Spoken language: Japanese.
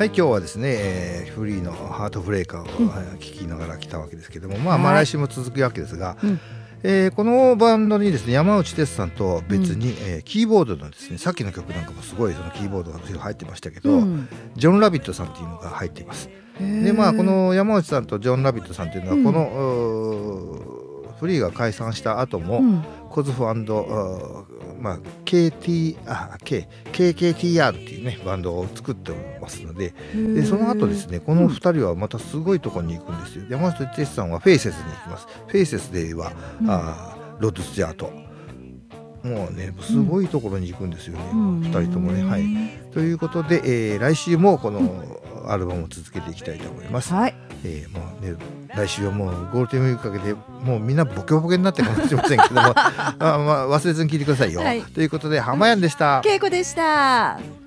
はい、今日はですね、フリーのハートブレイカーを聴きながら来たわけですけども、まあ来週も続くわけですが、このバンドにですね、山内哲さんと別に、キーボードのですね、さっきの曲なんかもすごいそのキーボードが入ってましたけど、ジョン・ラビットさんっていうのが入っています。でこの山内さんとジョン・ラビットさんっていうのは、このフリーが解散した後も、コズフKKTR っていうねバンドを作ってますので、その後ですね、この2人はまたすごいところに行くんですよ。山内哲さんはフェイセスに行きます。フェイセスでは、ロッド・スチュアート、もうねすごいところに行くんですよね、2人ともね。はい、ということで、来週もこのアルバムを続けていきたいと思います。もうね、来週はもうゴールデンウィークかけてもうみんなボケボケになってるかもしれませんけども忘れずに聞いてくださいよ。ということで、浜やんでした。 けいこでした。